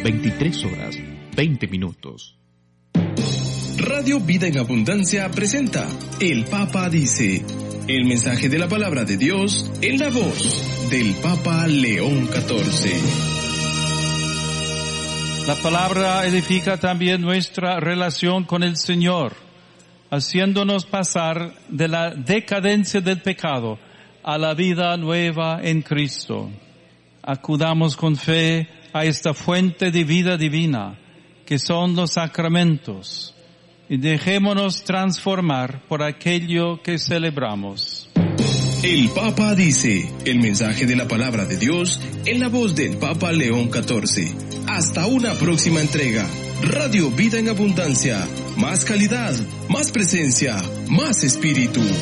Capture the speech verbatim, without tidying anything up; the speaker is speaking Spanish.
veintitrés horas, veinte minutos. Radio Vida en Abundancia presenta El Papa Dice, el mensaje de la palabra de Dios en la voz del Papa León catorce. La palabra edifica también nuestra relación con el Señor, haciéndonos pasar de la decadencia del pecado a la vida nueva en Cristo. Acudamos con fe a esta fuente de vida divina, que son los sacramentos, y dejémonos transformar por aquello que celebramos. El Papa Dice, el mensaje de la palabra de Dios en la voz del Papa León catorce. Hasta una próxima entrega. Radio Vida en Abundancia. Más calidad, más presencia, más espíritu.